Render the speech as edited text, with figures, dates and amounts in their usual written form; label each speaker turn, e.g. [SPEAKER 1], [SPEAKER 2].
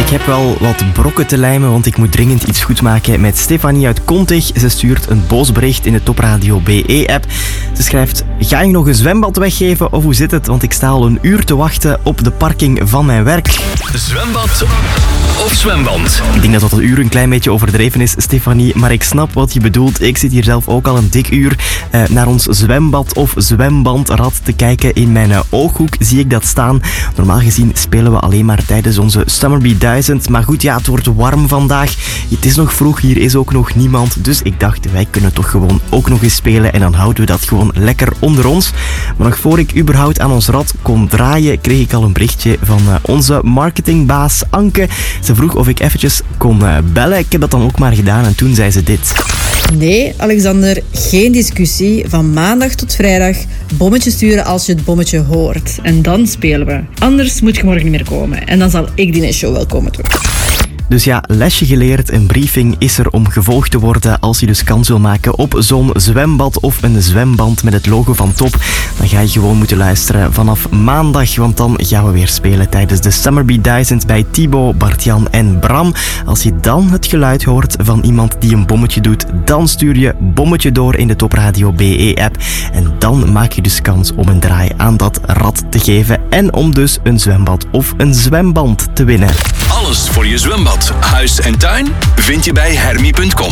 [SPEAKER 1] ik heb wel wat brokken te lijmen, want ik moet dringend iets goed maken met Stefanie uit Kontig. Ze stuurt een boos bericht in de Top Radio BE-app. Ze schrijft: ga je nog een zwembad weggeven of hoe zit het? Want ik sta al een uur te wachten op de parking van mijn werk.
[SPEAKER 2] Zwembad of zwemband?
[SPEAKER 1] Ik denk dat dat uur een klein beetje overdreven is, Stefanie, maar ik snap wat je bedoelt. Ik zit hier zelf ook al een dik uur naar ons zwembad of zwembandrad te kijken. In mijn ooghoek zie ik dat staan. Normaal gezien spelen we alleen maar tijdens onze Summerby 1000. Maar goed, ja, het wordt warm vandaag. Het is nog vroeg, hier is ook nog niemand. Dus ik dacht, wij kunnen toch gewoon ook nog eens spelen. En dan houden we dat gewoon lekker onder ons. Maar nog voor ik überhaupt aan ons rad kon draaien, kreeg ik al een berichtje van onze marketingbaas Anke. Ze vroeg of ik eventjes kon bellen. Ik heb dat dan ook maar gedaan en toen zei ze dit.
[SPEAKER 3] Nee, Alexander, geen discussie. Van maandag tot vrijdag bommetje sturen als je het bommetje hoort. En dan spelen we. Anders moet je morgen niet meer komen. En dan zal ik die show wel komen doen.
[SPEAKER 1] Dus ja, lesje geleerd, een briefing is er om gevolgd te worden als je dus kans wil maken op zo'n zwembad of een zwemband met het logo van Top. Dan ga je gewoon moeten luisteren vanaf maandag, want dan gaan we weer spelen tijdens de Summerby 1000 bij Thibaut, Bart-Jan en Bram. Als je dan het geluid hoort van iemand die een bommetje doet, dan stuur je bommetje door in de Top Radio BE-app. En dan maak je dus kans om een draai aan dat rad te geven en om dus een zwembad of een zwemband te winnen.
[SPEAKER 2] Alles voor je zwembad, huis en tuin vind je bij Hermie.com.